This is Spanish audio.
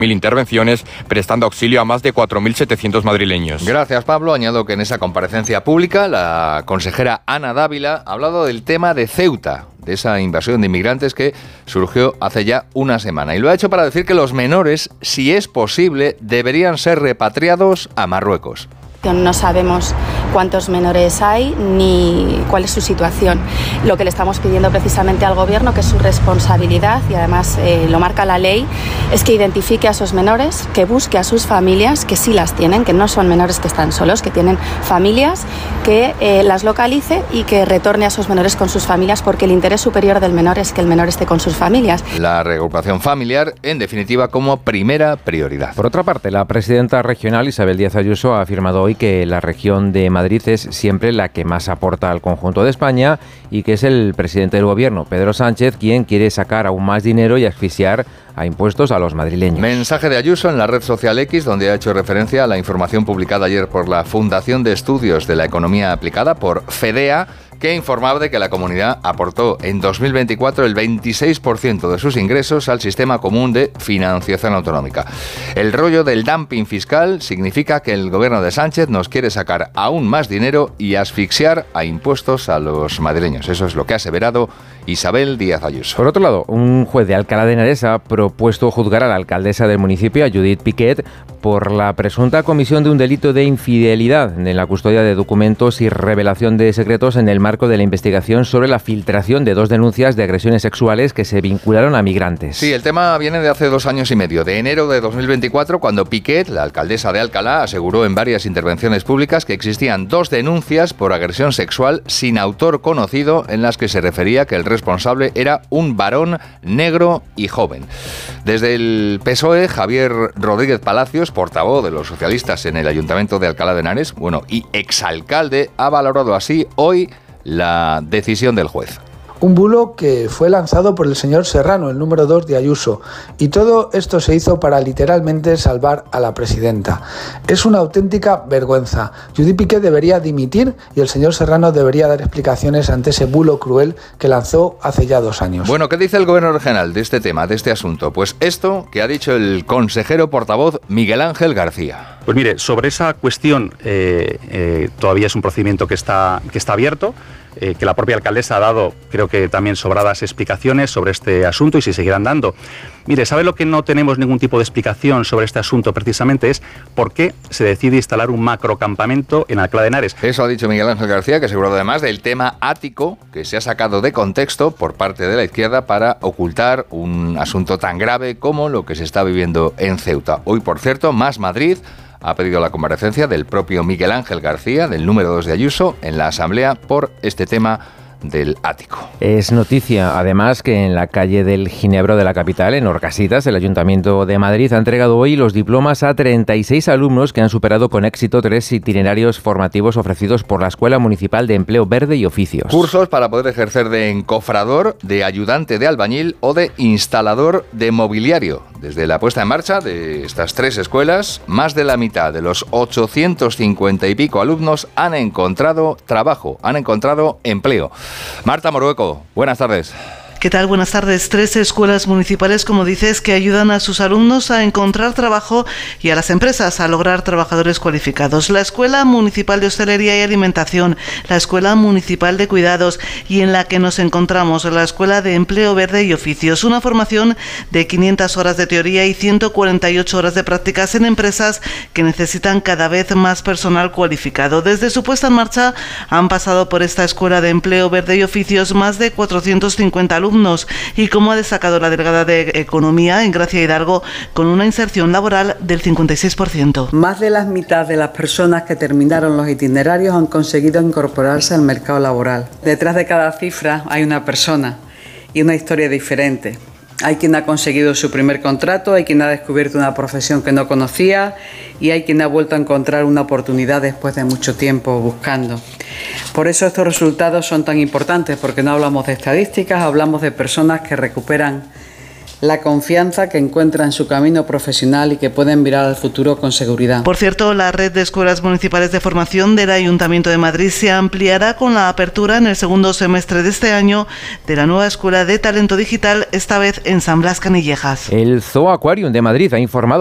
intervenciones, prestando auxilio a más de 4.700 madrileños. Gracias, Pablo. Añado que en esa comparecencia pública la consejera Ana Dávila ha hablado del tema de Ceuta, de esa invasión de inmigrantes que surgió hace ya una semana. Y lo ha hecho para decir que los menores, si es posible, deberían ser repatriados a Marruecos. No sabemos cuántos menores hay ni cuál es su situación. Lo que le estamos pidiendo precisamente al Gobierno, que es su responsabilidad y además lo marca la ley, es que identifique a esos menores, que busque a sus familias, que sí las tienen, que no son menores que están solos, que tienen familias, que las localice y que retorne a esos menores con sus familias, porque el interés superior del menor es que el menor esté con sus familias. La reagrupación familiar, en definitiva, como primera prioridad. Por otra parte, la presidenta regional, Isabel Díaz Ayuso, ha afirmado hoy que la región de Madrid es siempre la que más aporta al conjunto de España y que es el presidente del gobierno, Pedro Sánchez, quien quiere sacar aún más dinero y asfixiar a impuestos a los madrileños. Mensaje de Ayuso en la red social X, donde ha hecho referencia a la información publicada ayer por la Fundación de Estudios de la Economía Aplicada, por FEDEA, que informaba de que la comunidad aportó en 2024 el 26% de sus ingresos al sistema común de financiación autonómica. El rollo del dumping fiscal significa que el gobierno de Sánchez nos quiere sacar aún más dinero y asfixiar a impuestos a los madrileños. Eso es lo que ha aseverado Isabel Díaz Ayuso. Por otro lado, un juez de Alcalá de Henares ha propuesto juzgar a la alcaldesa del municipio, a Judith Piquet, por la presunta comisión de un delito de infidelidad en la custodia de documentos y revelación de secretos en el marco de la investigación sobre la filtración de 2 denuncias de agresiones sexuales que se vincularon a migrantes. Sí, el tema viene de hace 2 años y medio, de enero de 2024, cuando Piquet, la alcaldesa de Alcalá, aseguró en varias intervenciones públicas que existían 2 denuncias por agresión sexual sin autor conocido en las que se refería que el responsable era un varón negro y joven. Desde el PSOE, Javier Rodríguez Palacios, portavoz de los socialistas en el Ayuntamiento de Alcalá de Henares, y exalcalde, ha valorado así hoy la decisión del juez. Un bulo que fue lanzado por el señor Serrano, el número 2 de Ayuso, y todo esto se hizo para literalmente salvar a la presidenta. Es una auténtica vergüenza. Judith Piquet debería dimitir y el señor Serrano debería dar explicaciones ante ese bulo cruel que lanzó hace ya 2 años. Bueno, ¿qué dice el gobierno regional de este tema, de este asunto? Pues esto que ha dicho el consejero portavoz Miguel Ángel García. Pues mire, sobre esa cuestión todavía es un procedimiento que está abierto. Que la propia alcaldesa ha dado, creo que también sobradas explicaciones sobre este asunto y si seguirán dando. Mire, ¿sabe lo que no tenemos ningún tipo de explicación sobre este asunto precisamente? Es por qué se decide instalar un macrocampamento en Alcalá de Henares. Eso ha dicho Miguel Ángel García, que ha asegurado además del tema ático que se ha sacado de contexto por parte de la izquierda para ocultar un asunto tan grave como lo que se está viviendo en Ceuta. Hoy, por cierto, Más Madrid ha pedido la comparecencia del propio Miguel Ángel García, del número 2 de Ayuso, en la Asamblea por este tema del ático. Es noticia, además, que en la calle del Ginebro de la capital, en Orcasitas, el Ayuntamiento de Madrid ha entregado hoy los diplomas a 36 alumnos que han superado con éxito 3 itinerarios formativos ofrecidos por la Escuela Municipal de Empleo Verde y Oficios. Cursos para poder ejercer de encofrador, de ayudante de albañil o de instalador de mobiliario. Desde la puesta en marcha de estas 3 escuelas, más de la mitad de los 850 y pico alumnos han encontrado trabajo, han encontrado empleo. Marta Morueco, buenas tardes. ¿Qué tal? Buenas tardes. 3 escuelas municipales, como dices, que ayudan a sus alumnos a encontrar trabajo y a las empresas a lograr trabajadores cualificados. La Escuela Municipal de Hostelería y Alimentación, la Escuela Municipal de Cuidados y en la que nos encontramos, la Escuela de Empleo Verde y Oficios. Una formación de 500 horas de teoría y 148 horas de prácticas en empresas que necesitan cada vez más personal cualificado. Desde su puesta en marcha han pasado por esta Escuela de Empleo Verde y Oficios más de 450 alumnos. Y como ha destacado la delegada de Economía en Gracia Hidalgo, con una inserción laboral del 56%. Más de la mitad de las personas que terminaron los itinerarios han conseguido incorporarse al mercado laboral. Detrás de cada cifra hay una persona y una historia diferente. Hay quien ha conseguido su primer contrato, hay quien ha descubierto una profesión que no conocía y hay quien ha vuelto a encontrar una oportunidad después de mucho tiempo buscando. Por eso estos resultados son tan importantes, porque no hablamos de estadísticas, hablamos de personas que recuperan la confianza que encuentran en su camino profesional y que pueden mirar al futuro con seguridad. Por cierto, la red de escuelas municipales de formación del Ayuntamiento de Madrid se ampliará con la apertura en el segundo semestre de este año de la nueva Escuela de Talento Digital, esta vez en San Blas Canillejas. El Zoo Aquarium de Madrid ha informado